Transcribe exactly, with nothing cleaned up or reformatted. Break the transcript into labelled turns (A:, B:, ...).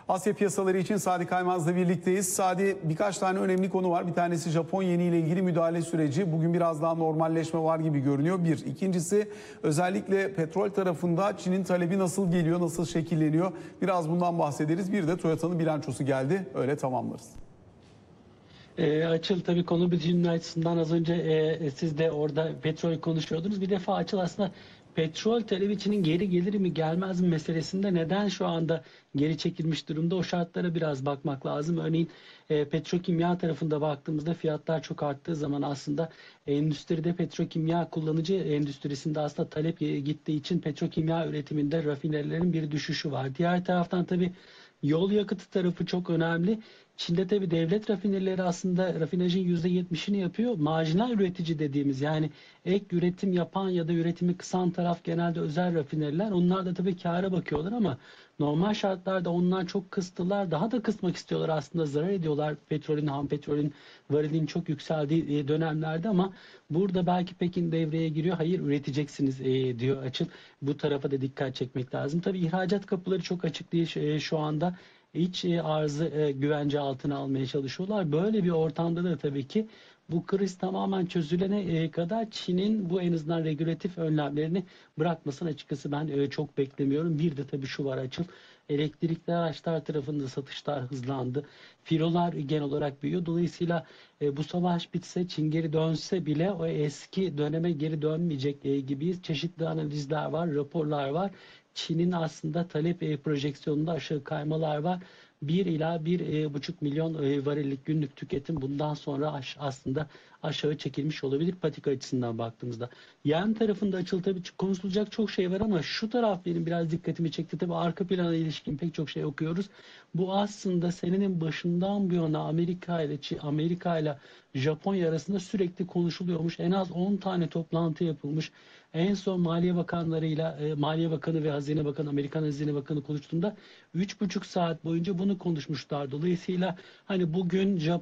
A: Asya piyasaları için Sadi Kaymaz'la birlikteyiz. Sadi, birkaç tane önemli konu var. Bir tanesi Japon yeni ile ilgili müdahale süreci. Bugün biraz daha normalleşme var gibi görünüyor. Bir. İkincisi, özellikle petrol tarafında Çin'in talebi nasıl geliyor, nasıl şekilleniyor? Biraz bundan bahsederiz. Bir de Toyota'nın bilançosu geldi. Öyle tamamlarız.
B: E, Açıl, tabii konu bilginin açısından az önce e, siz de orada petrol konuşuyordunuz. Bir defa Açıl, aslında petrol talebi Çin'in geri gelir mi gelmez mi meselesinde neden şu anda geri çekilmiş durumda, o şartlara biraz bakmak lazım. Örneğin e, petrokimya tarafında baktığımızda fiyatlar çok arttığı zaman aslında endüstride, petrokimya kullanıcı endüstrisinde aslında talep gittiği için petrokimya üretiminde rafinerilerin bir düşüşü var. Diğer taraftan tabii yol yakıtı tarafı çok önemli. Çin'de tabii devlet rafinerileri aslında rafinajın yüzde yetmişini yapıyor. Marjinal üretici dediğimiz, yani ek üretim yapan ya da üretimi kısan taraf genelde özel rafineriler. Onlar da tabii kâra bakıyorlar ama normal şartlarda onlar çok kıstılar. Daha da kısmak istiyorlar, aslında zarar ediyorlar petrolün, ham petrolün, varilin çok yükseldiği dönemlerde ama burada belki Pekin devreye giriyor. Hayır, üreteceksiniz e, diyor Açıl. Bu tarafa da dikkat çekmek lazım. Tabii ihracat kapıları çok açık değil e, şu anda. İç e, arzı e, güvence altına almaya çalışıyorlar. Böyle bir ortamda da tabii ki bu kriz tamamen çözülene e, kadar Çin'in bu en azından regülatif önlemlerini bırakmasını açıkçası ben e, çok beklemiyorum. Bir de tabii şu var Açıl. Elektrikli araçlar tarafında satışlar hızlandı. Filolar genel olarak büyüyor. Dolayısıyla e, bu savaş bitse, Çin geri dönse bile o eski döneme geri dönmeyecek e, gibi çeşitli analizler var, raporlar var. Çin'in aslında talep e, projeksiyonunda aşağı kaymalar var. bir ila bir buçuk milyon e, varillik günlük tüketim bundan sonra aş, aslında aşağı çekilmiş olabilir patika açısından baktığımızda. Yen tarafında Açıl, tabii konuşulacak çok şey var ama şu taraf benim biraz dikkatimi çekti. Tabii arka plana ilişkin pek çok şey okuyoruz. Bu aslında senenin başından bu yana Amerika ile Amerika ile Japonya arasında sürekli konuşuluyormuş. En az on tane toplantı yapılmış. En son Maliye Bakanlarıyla, e, Maliye Bakanı ve Hazine Bakanı, Amerikan Hazine Bakanı konuştuğunda üç buçuk saat boyunca bunu konuşmuşlar. Dolayısıyla hani bugün Japon